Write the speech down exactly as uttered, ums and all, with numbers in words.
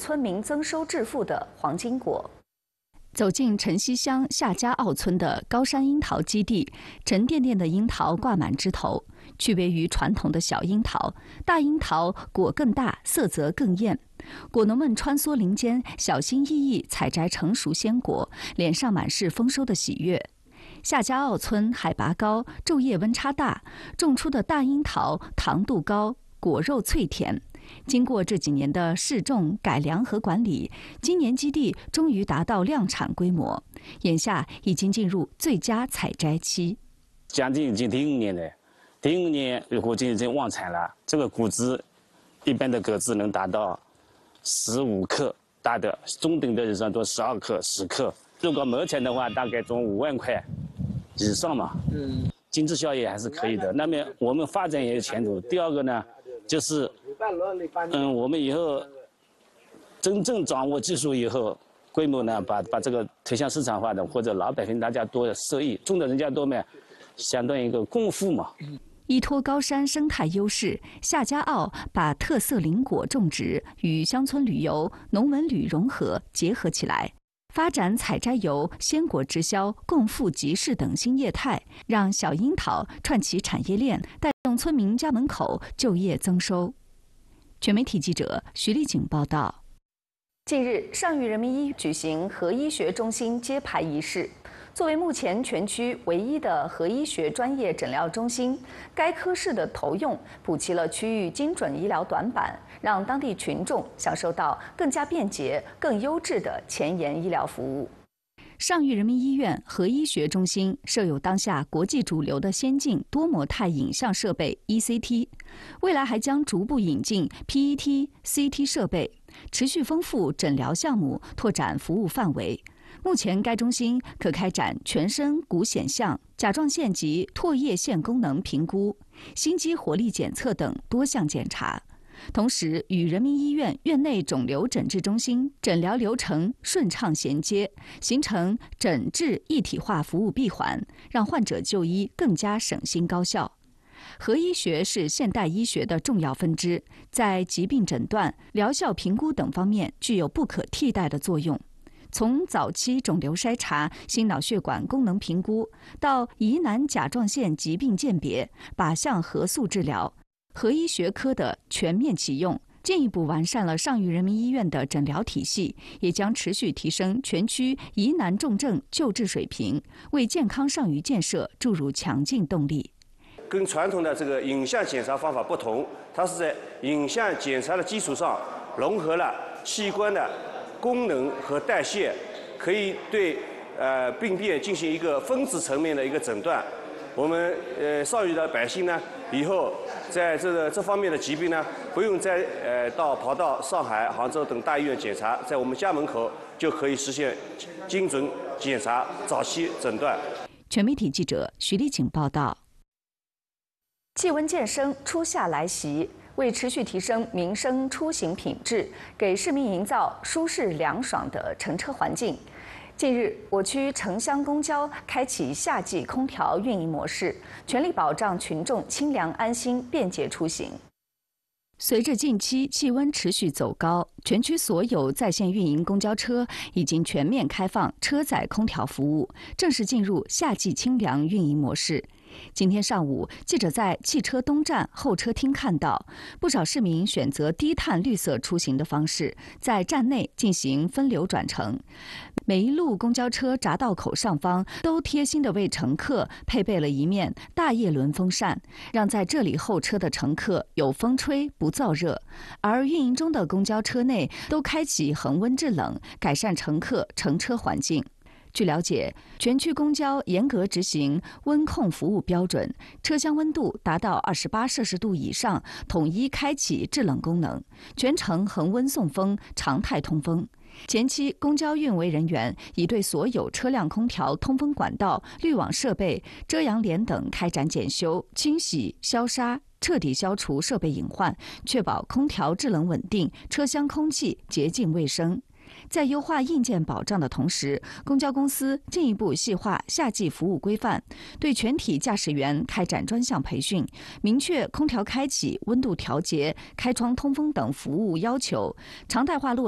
村民增收致富的黄金果。 走进城西乡夏家坳村的高山樱桃基地，沉甸甸的樱桃挂满枝头。区别于传统的小樱桃，大樱桃果更大，色泽更艳。果农们穿梭林间，小心翼翼采摘成熟鲜果，脸上满是丰收的喜悦。夏家坳村海拔高，昼夜温差大，种出的大樱桃糖度高，果肉脆甜。经过这几年的试种、改良和管理，今年基地终于达到量产规模，眼下已经进入最佳采摘期。 将近已经第五年了，第五年如果已经望产了，这个果子一般的果子能达到十五克，大的中等的以上都十二克、十克。如果目前的话，大概种五万块以上嘛，嗯，经济效益还是可以的。那么我们发展也有前途。第二个呢，就是。嗯，我们以后真正掌握技术以后，规模呢，把把这个推向市场化的，或者老百姓大家多受益，种的人家多嘛，相当于一个共富嘛。 依托高山生态优势，夏家坳把特色林果种植与乡村旅游、农文旅融合结合起来，发展采摘游、鲜果直销、共富集市等新业态，让小樱桃串起产业链，带动村民家门口就业增收。全媒体记者徐丽景报道。 近日，上虞人民医院举行核医学中心揭牌仪式。作为目前全区唯一的核医学专业诊疗中心，该科室的投用补齐了区域精准医疗短板，让当地群众享受到更加便捷、更优质的前沿医疗服务。 上虞人民医院核医学中心设有当下国际主流的先进多模态影像设备 E C T， 未来还将逐步引进 P E T、C T 设备，持续丰富诊疗项目，拓展服务范围。目前该中心可开展全身骨显像、甲状腺及唾液腺功能评估、心肌活力检测等多项检查。同时，与人民医院院内肿瘤诊治中心诊疗流程顺畅衔接，形成诊治一体化服务闭环，让患者就医更加省心高效。核医学是现代医学的重要分支，在疾病诊断、疗效评估等方面具有不可替代的作用。从早期肿瘤筛查、心脑血管功能评估，到疑难甲状腺疾病鉴别、靶向核素治疗，核医学科的全面启用，进一步完善了上虞人民医院的诊疗体系，也将持续提升全区疑难重症救治水平，为健康上虞建设注入强劲动力。 跟传统的这个影像检查方法不同，它是在影像检查的基础上融合了器官的功能和代谢，可以对呃病变进行一个分子层面的一个诊断。我们呃上虞的百姓呢，以后在这个这方面的疾病呢，不用再呃到跑到上海、杭州等大医院检查，在我们家门口就可以实现精准检查、早期诊断。 全媒体记者徐丽景报道。 气温渐升，初夏来袭，为持续提升民生出行品质，给市民营造舒适凉爽的乘车环境。近日，我区城乡公交开启夏季空调运营模式，全力保障群众清凉安心、便捷出行。 随着近期气温持续走高，全区所有在线运营公交车已经全面开放车载空调服务，正式进入夏季清凉运营模式。今天上午，记者在汽车东站候车厅看到，不少市民选择低碳绿色出行的方式，在站内进行分流转乘。每一路公交车闸道口上方都贴心地为乘客配备了一面大叶轮风扇，让在这里候车的乘客有风吹不燥热。而运营中的公交车内都开启恒温制冷，改善乘客乘车环境。据了解，全区公交严格执行温控服务标准，车厢温度达到二十八摄氏度以上，统一开启制冷功能，全程恒温送风，常态通风。前期公交运维人员已对所有车辆空调通风管道、滤网设备、遮阳帘等开展检修、清洗、消杀，彻底消除设备隐患，确保空调制冷稳定，车厢空气洁净卫生。在优化硬件保障的同时，公交公司进一步细化夏季服务规范，对全体驾驶员开展专项培训，明确空调开启、温度调节、开窗通风等服务要求，常态化落